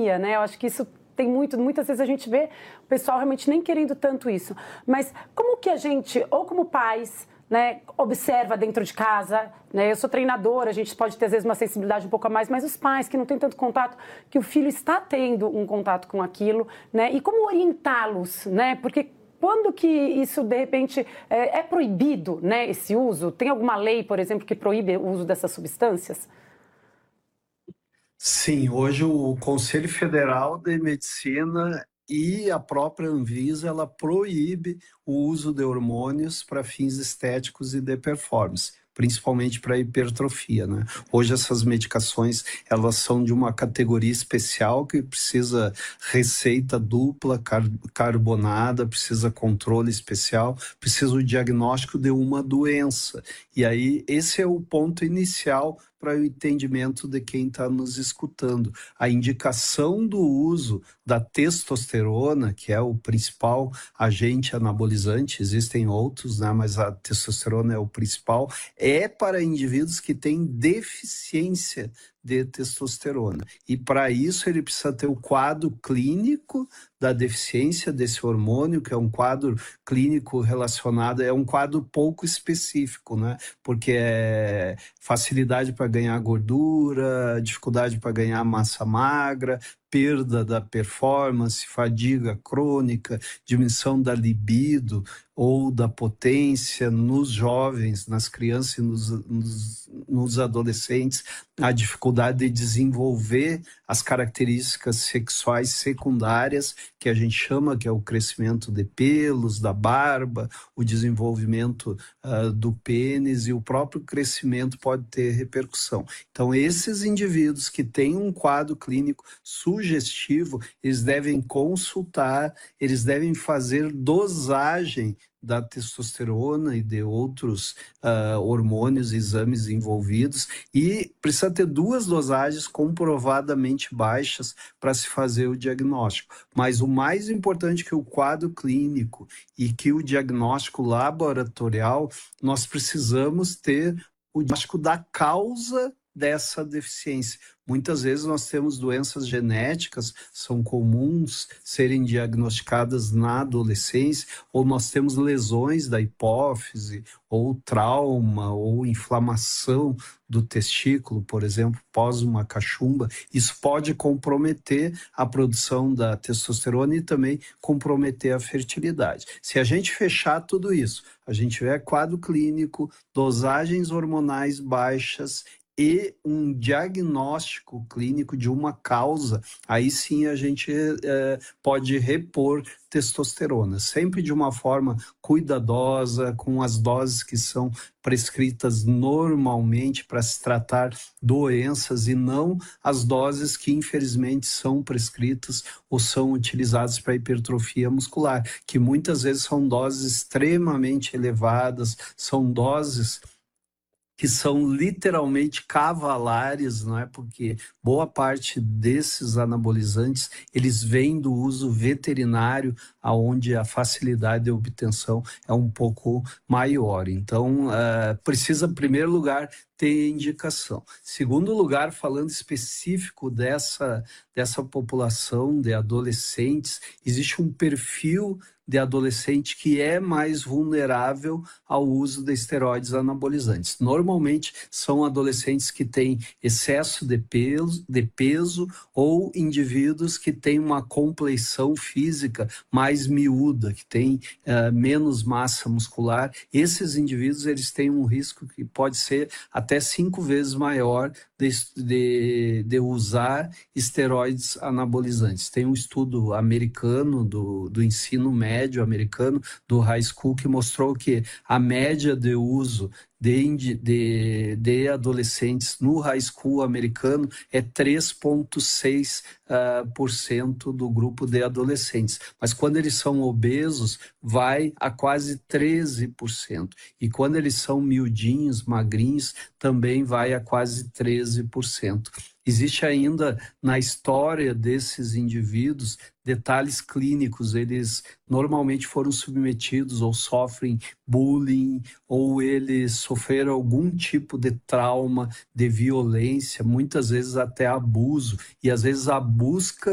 pandemia, né? Eu acho que isso tem muitas vezes a gente vê o pessoal realmente nem querendo tanto isso. Mas como que a gente, ou como pais, né, observa dentro de casa, né? Eu sou treinadora, a gente pode ter às vezes uma sensibilidade um pouco a mais, mas os pais que não têm tanto contato, que o filho está tendo um contato com aquilo, né? E como orientá-los, né? Porque quando que isso, de repente, é proibido, né, esse uso? Tem alguma lei, por exemplo, que proíbe o uso dessas substâncias? Sim, hoje o Conselho Federal de Medicina e a própria Anvisa, ela proíbe o uso de hormônios para fins estéticos e de performance, principalmente para hipertrofia, né? Hoje essas medicações, elas são de uma categoria especial que precisa receita dupla, carbonada, precisa controle especial, precisa o diagnóstico de uma doença. E aí esse é o ponto inicial para o entendimento de quem está nos escutando. A indicação do uso da testosterona, que é o principal agente anabolizante, existem outros, né, mas a testosterona é o principal, é para indivíduos que têm deficiência de testosterona. E para isso ele precisa ter o quadro clínico da deficiência desse hormônio, que é um quadro clínico relacionado, é um quadro pouco específico, né? Porque é facilidade para ganhar gordura, dificuldade para ganhar massa magra, perda da performance, fadiga crônica, diminuição da libido ou da potência nos jovens, nas crianças e nos adolescentes, a dificuldade de desenvolver as características sexuais secundárias, que a gente chama, que é o crescimento de pelos, da barba, o desenvolvimento do pênis, e o próprio crescimento pode ter repercussão. Então, esses indivíduos que têm um quadro clínico sugestivo, eles devem consultar, eles devem fazer dosagem da testosterona e de outros hormônios, exames envolvidos, e precisa ter 2 dosagens comprovadamente baixas para se fazer o diagnóstico. Mas o mais importante é que o quadro clínico e que o diagnóstico laboratorial, nós precisamos ter o diagnóstico da causa dessa deficiência. Muitas vezes nós temos doenças genéticas, são comuns serem diagnosticadas na adolescência, ou nós temos lesões da hipófise, ou trauma, ou inflamação do testículo, por exemplo, pós uma cachumba. Isso pode comprometer a produção da testosterona e também comprometer a fertilidade. Se a gente fechar tudo isso, a gente tiver quadro clínico, dosagens hormonais baixas e um diagnóstico clínico de uma causa, aí sim a gente pode repor testosterona, sempre de uma forma cuidadosa, com as doses que são prescritas normalmente para se tratar doenças, e não as doses que infelizmente são prescritas ou são utilizadas para hipertrofia muscular, que muitas vezes são doses extremamente elevadas, são doses que são literalmente cavalares, não é? Porque boa parte desses anabolizantes, eles vêm do uso veterinário, aonde a facilidade de obtenção é um pouco maior. Então, precisa, em primeiro lugar, ter indicação. Segundo lugar, falando específico dessa população de adolescentes, existe um perfil de adolescente que é mais vulnerável ao uso de esteroides anabolizantes. Normalmente são adolescentes que têm excesso de peso ou indivíduos que têm uma compleição física mais miúda, que têm menos massa muscular. Esses indivíduos, eles têm um risco que pode ser até 5 vezes maior de usar esteroides anabolizantes. Tem um estudo americano do ensino médio americano, do high school, que mostrou que a média de uso de adolescentes no high school americano é 3,6% do grupo de adolescentes. Mas quando eles são obesos, vai a quase 13%. E quando eles são miudinhos, magrinhos, também vai a quase 13%. Existe ainda na história desses indivíduos detalhes clínicos, eles normalmente foram submetidos ou sofrem bullying, ou eles sofreram algum tipo de trauma, de violência, muitas vezes até abuso, e às vezes a busca